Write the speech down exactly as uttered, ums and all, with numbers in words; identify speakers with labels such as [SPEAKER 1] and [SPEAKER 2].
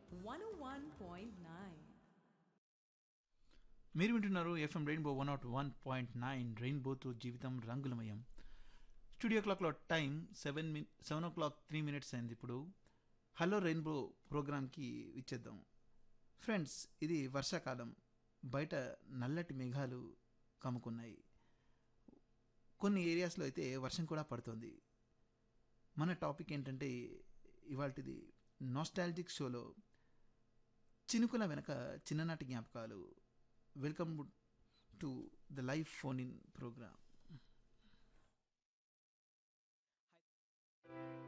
[SPEAKER 1] one oh one point nine.
[SPEAKER 2] మీరు వింటున్నారు FM rainbow one not one point nine రెయిన్బోతో జీవితం రంగులమయం. స్టూడియో క్లాక్లో టైం సెవెన్ మిన్ సెవెన్ ఓ క్లాక్ త్రీ మినిట్స్ అయింది. ఇప్పుడు హలో రెయిన్బో ప్రోగ్రామ్కి ఇచ్చేద్దాం. ఫ్రెండ్స్, ఇది వర్షాకాలం. బయట నల్లటి మేఘాలు కమ్ముకున్నాయి. కొన్ని ఏరియాస్లో అయితే వర్షం కూడా పడుతుంది. మన టాపిక్ ఏంటంటే ఇవాళది నాస్టాలజిక్ షోలో చినుకుల వెనక చిన్ననాటి జ్ఞాపకాలు. Welcome to the live phone in programme.